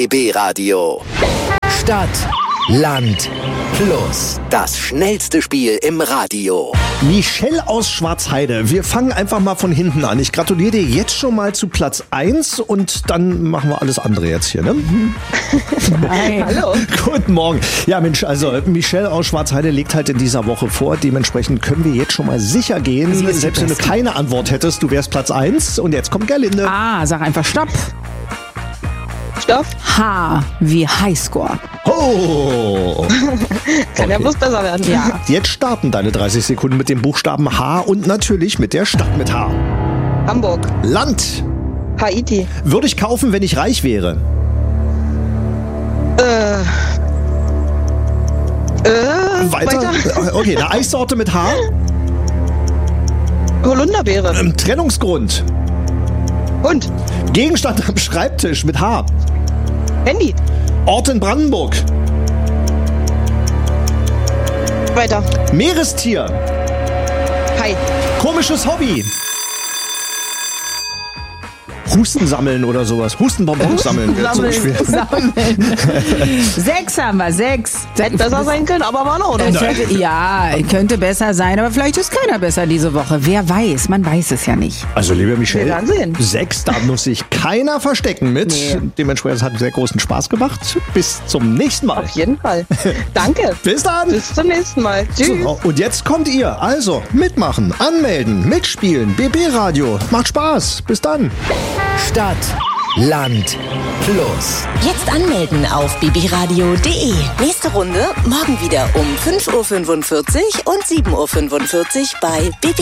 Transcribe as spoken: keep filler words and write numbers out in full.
B Radio. Stadt, Land, Plus. Das schnellste Spiel im Radio. Michelle aus Schwarzheide. Wir fangen einfach mal von hinten an. Ich gratuliere dir jetzt schon mal zu Platz eins und dann machen wir alles andere jetzt hier, ne? Hi. Hallo. Guten Morgen. Ja, Mensch, also Michelle aus Schwarzheide legt halt in dieser Woche vor. Dementsprechend können wir jetzt schon mal sicher gehen, Sie ist selbst die wenn du Beste. keine Antwort hättest, du wärst Platz eins. Und jetzt kommt Gerlinde. Ah, sag einfach Stopp. Stopp. H wie Highscore. Oh! Kann ja Okay. bloß besser werden. Ja. Jetzt starten deine dreißig Sekunden mit dem Buchstaben H und natürlich mit der Stadt mit H. Hamburg. Land. Haiti. Würde ich kaufen, wenn ich reich wäre? Äh. Äh. Weiter? Okay, eine Eissorte mit H. Holunderbeere. Ähm, Trennungsgrund. Hund. Gegenstand am Schreibtisch mit H. Handy. Ort in Brandenburg. Weiter. Meerestier. Hai. Komisches Hobby. Husten sammeln oder sowas. Hustenbonbons sammeln. Wäre zu schwer. Sammeln. Sechs haben wir, sechs. Hätte besser sein können, aber war noch, oder? Es hätte, ja, könnte besser sein, aber vielleicht ist keiner besser diese Woche. Wer weiß, man weiß es ja nicht. Also, liebe Wir Michelle, werden sehen. sechs, da muss sich keiner verstecken mit. Nee. Dementsprechend hat es sehr großen Spaß gemacht. Bis zum nächsten Mal. Auf jeden Fall. Danke. Bis dann. Bis zum nächsten Mal. Tschüss. So, und jetzt kommt ihr. Also, mitmachen, anmelden, mitspielen. B B Radio. Macht Spaß. Bis dann. Stadt, Land, Plus. Jetzt anmelden auf b b radio punkt d e. Nächste Runde morgen wieder um fünf Uhr fünfundvierzig und sieben Uhr fünfundvierzig bei B B